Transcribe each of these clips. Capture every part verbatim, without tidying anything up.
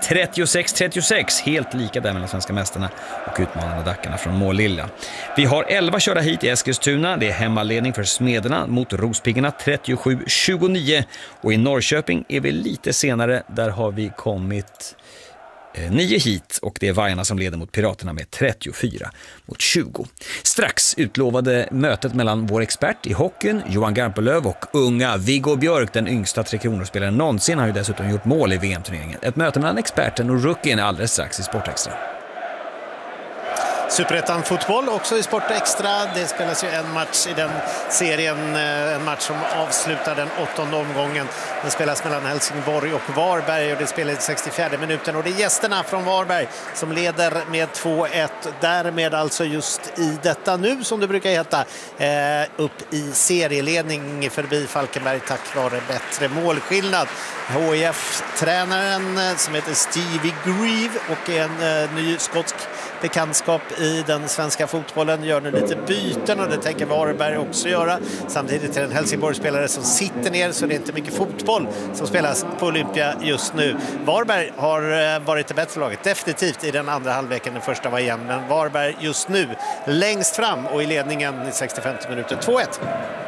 trettiosex trettiosex, helt lika där mellan svenska mästarna och utmanande Dackarna från Målilla. Vi har elva körda hit i Eskilstuna, det är hemmaledning för Smederna mot Rospiggarna trettiosju tjugonio, och i Norrköping är vi lite senare, där har vi kommit nio hit och det är Vargarna som leder mot Piraterna med trettiofyra mot tjugo. Strax utlovade mötet mellan vår expert i hockeyn Johan Garpenlöv och unga Viggo Björk, den yngsta Tre Kronor-spelaren någonsin, har ju dessutom gjort mål i V M-turneringen. Ett möte mellan experten och rookien alldeles strax i Sportextra. Superettan fotboll också i Sportextra. Det spelas ju en match i den serien, en match som avslutar den åttonde omgången. Den spelas mellan Helsingborg och Varberg och det spelas i sextiofjärde minuten, och det är gästerna från Varberg som leder med två ett. Därmed alltså just i detta nu, som det brukar heta, eh, upp i serieledning förbi Falkenberg tack vare bättre målskillnad. H I F-tränaren som heter Stevie Grieve och en eh, ny skotsk bekantskap i den svenska fotbollen gör nu lite byten, och det tänker Varberg också göra. Samtidigt är det en Helsingborg-spelare som sitter ner, så det är inte mycket fotboll som spelas på Olympia just nu. Varberg har varit det bättre laget definitivt i den andra halvleken. Den första var jämn, men Varberg just nu längst fram och i ledningen i sextiofemte minuten två ett.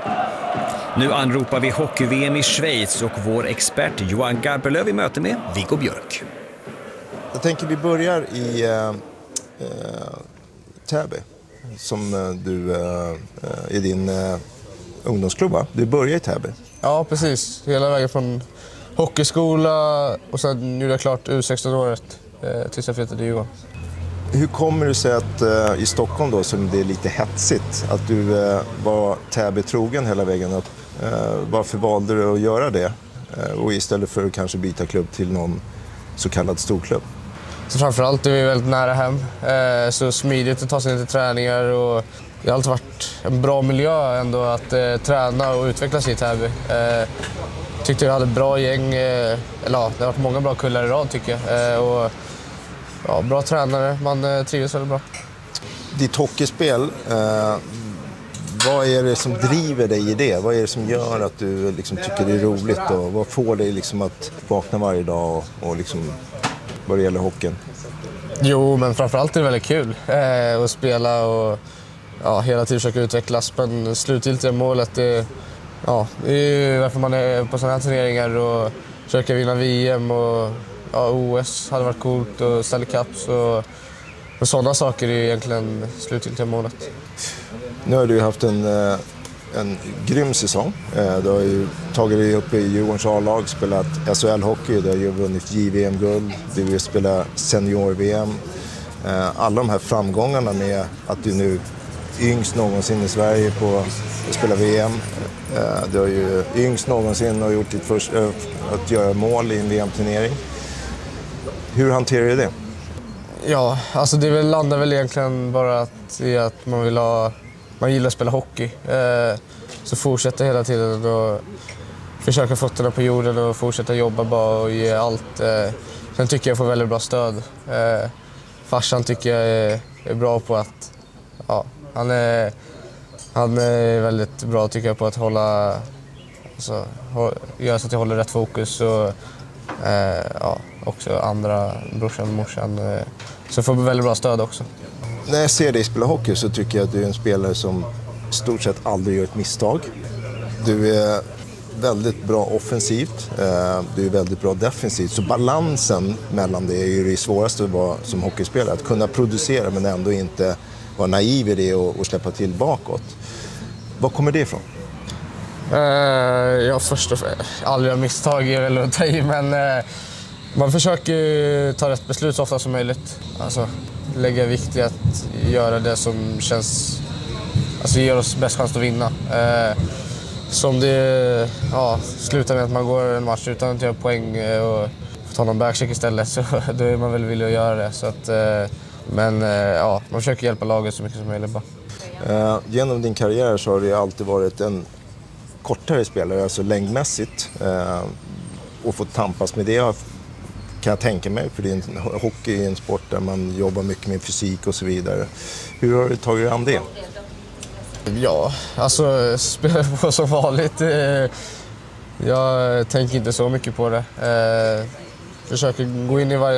Nu anropar vi hockey-V M i Schweiz och vår expert Johan Garpenlöv i möte med Viggo Björk. Jag tänker vi börjar i eh, eh, Täby, som eh, du eh, i din eh, ungdomsklubba. Du börjar i Täby. Ja, precis. Hela vägen från hockeyskola och sen gjorde jag klart U sexton-året eh, tills jag flyttade till Johan. Hur kommer det sig att eh, i Stockholm då, som det är lite hetsigt, att du eh, var Täby trogen hela vägen upp? Eh, varför valde du att göra det? Eh, och istället för att kanske byta klubb till någon så kallad storklubb? Så framförallt är vi väldigt nära hem. Eh, så smidigt att ta sig till träningar, och det har alltid varit en bra miljö ändå att eh, träna och utveckla sig i Täby. Eh, tyckte vi hade bra gäng, eh, eller ja, det har varit många bra kullar i rad tycker jag. Eh, och, Ja, bra tränare, man eh, trivs väldigt bra. Ditt hockeyspel, eh, vad är det som driver dig i det? Vad är det som gör att du liksom tycker det är roligt? Och vad får dig liksom att vakna varje dag och, och liksom, vad det gäller hockeyn? Jo, men framförallt är det väldigt kul eh, att spela och ja, hela tiden försöka utvecklas. Men slutgiltiga målet är, ja, det är varför man är på sådana här turneringar och försöka vinna V M och ja, O S hade varit coolt och Stanley Cups och, och sådana saker är egentligen slutgiltiga målet. Nu har du haft en, en grym säsong. Du har ju tagit dig upp i Djurgårdens A-lag, spelat S H L-hockey, du har ju vunnit J V M-guld, du vill spela senior-V M. Alla de här framgångarna med att du nu yngst någonsin i Sverige på att spela V M. Du har ju yngst någonsin och gjort ditt först, att göra mål i en V M-turnering. Hur hanterar du det? Ja, alltså det väl landar väl egentligen bara att, i att man vill ha, man gillar att spela hockey. Eh, så fortsätta hela tiden och försöka fötterna på jorden och fortsätta jobba bara och ge allt. Eh, sen tycker jag får väldigt bra stöd. Eh, farsan tycker jag är, är bra på att, ja, han är, han är väldigt bra tycker jag på att hålla, alltså, göra så att jag håller rätt fokus och Eh, ja, också andra brorsan och morsan. Eh, så får vi väldigt bra stöd också. När jag ser dig spela hockey så tycker jag att du är en spelare som stort sett aldrig gör ett misstag. Du är väldigt bra offensivt, eh, du är väldigt bra defensivt. Så balansen mellan det är ju det svåraste att vara som hockeyspelare. Att kunna producera men ändå inte vara naiv i det och, och släppa till bakåt. Var kommer det ifrån? Uh, ja, först och främst, aldrig misstag är väl att ta i, men uh, man försöker ta rätt beslut så ofta som möjligt. Alltså, lägga vikt i att göra det som känns, alltså ger oss bäst chans att vinna. Uh, som det ja, slutar med att man går en match utan att göra poäng och får ta någon backcheck istället, så då är man väl villig att göra det. Så att, uh, men uh, ja, man försöker hjälpa laget så mycket som möjligt bara. Uh, genom din karriär så har det alltid varit en kortare spelare, alltså längdmässigt, eh, och få tampas med det kan jag tänka mig, för det är en, hockey är en sport där man jobbar mycket med fysik och så vidare. Hur har du tagit dig an det? Ja, alltså spela på som vanligt. Eh, jag tänker inte så mycket på det. Eh, försöker gå in i varje